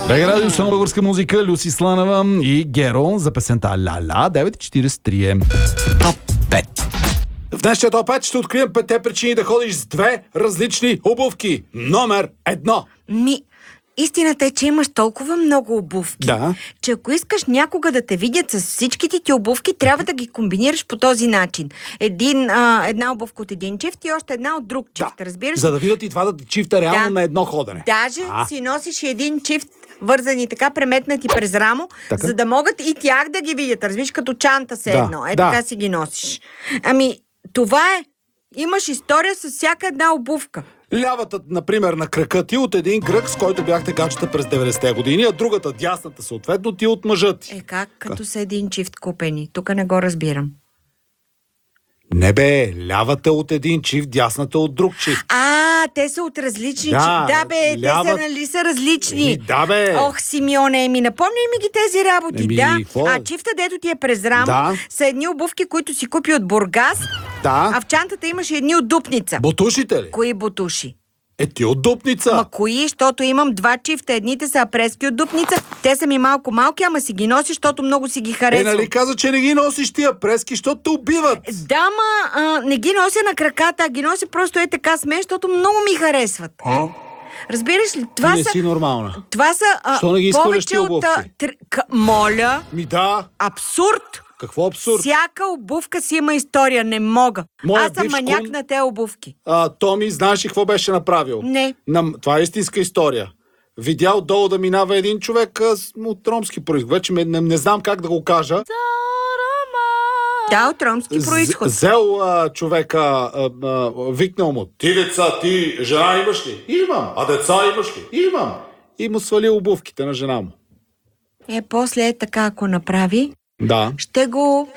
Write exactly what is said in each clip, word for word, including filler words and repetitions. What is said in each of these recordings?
Бега радио само българска музика, Люси Сланова и Геро за песента Ла-ла, девет и четирийсет и три е. Топ пет. В днешния топ пет ще открием петте причини да ходиш с две различни обувки. Номер едно. Ми, истината е, че имаш толкова много обувки, Да. че ако искаш някога да те видят с всичките ти обувки, трябва да ги комбинираш по този начин. Един, а, една обувка от един чифт и още една от друг чифт, Да. разбираш? За да видят и това да чифта реално Да. на едно ходене. Даже А. си носиш един чифт, вързани така, преметнати през рамо, Така? за да могат и тях да ги видят. Разбираш, като чанта се Да, едно. Е, да. така си ги носиш. Ами, това е. Имаш история с всяка една обувка. Лявата, например, на крака ти от един кръг, с който бяхте гачета през деветдесетте години, а другата, дясната, съответно, ти от мъжа ти. Е, как? Като са един чифт купени. Тук не го разбирам. Не бе, лявата от един чифт, дясната от друг чифт. А, те са от различни... Да, чи- да бе, лява- те са, нали, са различни. Еми, да, бе. Ох, Симеоне, ми напомни ми ги тези работи, Еми, да. какво? А чифта, дето ти е през рамо, Да. са едни обувки, които си купи от Бургас, Да. а в чантата имаш едни от Дупница. Бутушите ли? Кои бутуши? Е, ти от Дупница. Ма кои, защото имам два чифта. Едните са апрески от Дупница, те са ми малко малки, ама си ги носи, защото много си ги Е, харесвам. нали каза, че не ги носиш тия прески, защото те убиват. Да, ма а, не ги нося на краката, а ги нося просто е така с мен, защото много ми харесват. Разбираш ли? Това не са... си нормална. Това са а, Защо не ги изхвърляш повече тия от... обувки? а, тр... К... Моля, Ми да. абсурд! Какво абсурд? Всяка обувка си има история, не мога. Моя Аз съм бивш маняк кум- на те обувки. А, Томи, знаеш ли какво беше направил? Не. Нам... Това е истинска история. Видя отдолу да минава един човек а, с- от ромски произход. Вече ме, не, не знам как да го кажа. Да, от ромски З- происход. Взел а, човека, а, а, викнал му: ти деца, ти жена имаш ли? Имам. А деца имаш ли? Имам. И му свали обувките на жена му. Е, после е така, ако направи, Да. ще го...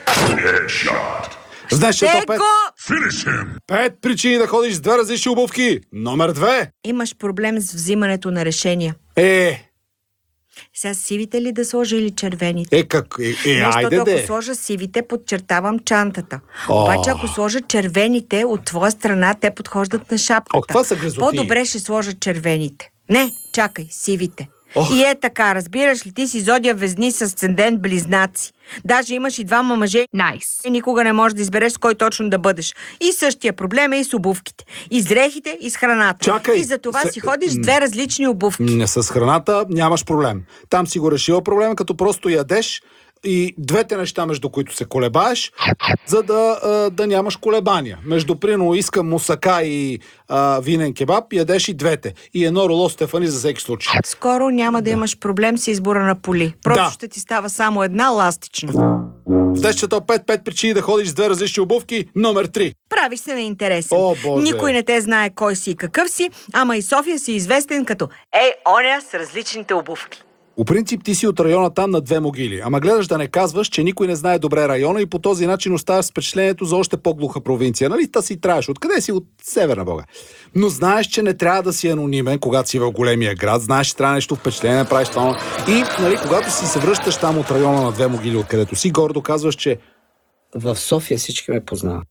В днешния Ще топ пет. го... Пет причини да ходиш с две различни обувки. Номер две. Имаш проблем с взимането на решения. Е, Сега сивите ли да сложа или червените? е как? Е, е Защото айде ако де. сложа сивите, подчертавам чантата. О. Обаче, ако сложа червените, от твоя страна те подхождат на шапката. О, каква са гризоти? По-добре ще сложа червените. Не, чакай, сивите. Ох. И е така, разбираш ли, ти си зодия Везни с асцендент Близнаци. Даже имаш и двама мъже. Найс. Nice. И никога не можеш да избереш с кой точно да бъдеш. И същия проблем е и с обувките. И с дрехите, и с храната. Чакай. И за това Се- си ходиш с две различни обувки. Не, с храната нямаш проблем. Там си го решила проблема, като просто ядеш и двете неща, между които се колебаеш, за да, а, да нямаш колебания. Между прино искам мусака и а, винен кебаб, ядеш и двете. И едно роло Стефани за всеки случай. Скоро няма да имаш проблем с избора на поли. Просто Да. ще ти става само една ластична. В днешния топ пет, пет причини да ходиш с две различни обувки. Номер три. Правиш се неинтересен. О, Боже. Никой не те знае кой си и какъв си, ама и София си известен като ей, оня с различните обувки. По принцип ти си от района там на две могили, ама гледаш да не казваш, че никой не знае добре района и по този начин оставяш с впечатлението за още по-глуха провинция. Нали та си траеш? Откъде си? От Северна Бога. Но знаеш, че не трябва да си анонимен, когато си в големия град. Знаеш, че трябва нещо впечатление да правиш това. И нали, когато си се връщаш там от района на две могили, откъдето си, гордо казваш, че В София всички ме познават.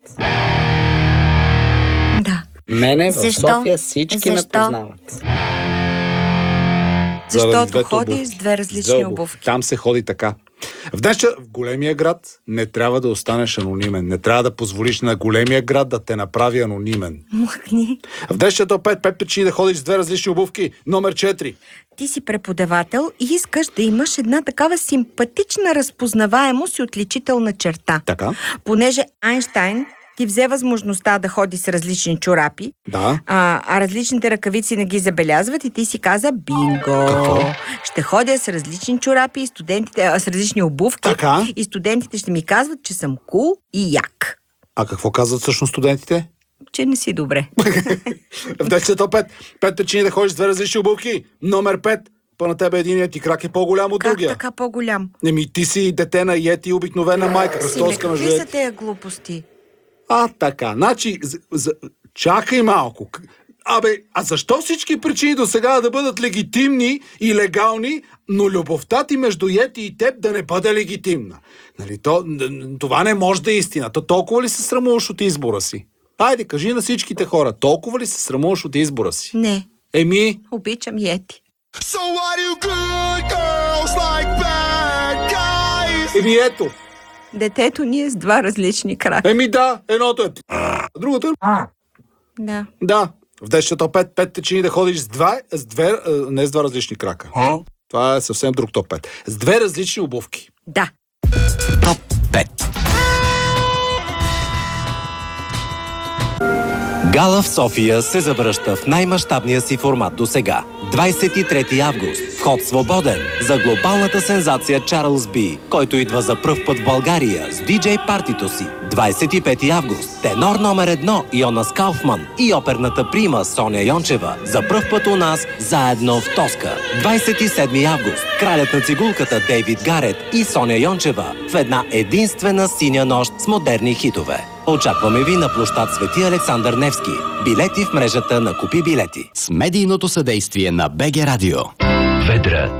Да. Мене в Защо? София всички Защо? ме познават. заради Защото двете ходи обувки. с две различни За обувки. Там се ходи така. В днешния, в големия град не трябва да останеш анонимен. Не трябва да позволиш на големия град да те направи анонимен. Махни. В днешния топ пет, пет причини да ходиш с две различни обувки. Номер четири. Ти си преподавател и искаш да имаш една такава симпатична разпознаваемост и отличителна черта. Така. Понеже Айнщайн ти взе възможността да ходи с различни чорапи, Да. а, а различните ръкавици не ги забелязват и ти си каза бинго. Какво? Ще ходя с различни чорапи и студентите, а, с различни обувки. Така. И студентите ще ми казват, че съм кул и як. А какво казват всъщност студентите? Че не си добре. В днешния топ пет, пет причини да ходиш с две различни обувки. Номер пет. Па на тебе единият ти крак е по-голям от Как другия. така по-голям? Еми, ти си дете на Йети, обикновена майка. Силе, Кръстовска на какви са жет. тези глупости? А, така. Значи, з- з- чакай малко. К- Абе, а защо всички причини до сега да бъдат легитимни и легални, но любовта ти между Йети и теб да не бъде легитимна? Нали, то, това не може да е истина. То толкова ли се срамуваш от избора си? Айде, кажи на всичките хора, толкова ли се срамуваш от избора си? Не, Еми, обичам Йети. So why do good girls like bad guys? Еми ето. Детето ни е с два различни крака. Еми да, едното е другото е Да. да. В десет топ пет, пет течени да ходиш с два, с две, а, не с два различни крака. Това е съвсем друг топ пет. С две различни обувки. Да. Топ пет. Гала в София се завръща в най-мащабния си формат до сега. двадесет и трети август. Вход свободен за глобалната сензация Чарлз Би, който идва за пръв път в България с диджей партито си. двадесет и пети август. Тенор номер едно Йонас Кауфман и оперната прима Соня Йончева за пръв път у нас заедно в Тоска. двадесет и седми август. Кралят на цигулката Дейвид Гарет и Соня Йончева в една единствена синя нощ с модерни хитове. Очакваме ви на площад Свети Александър Невски. Билети в мрежата на Купи билети. С медийното съдействие на БГ Радио. Ведра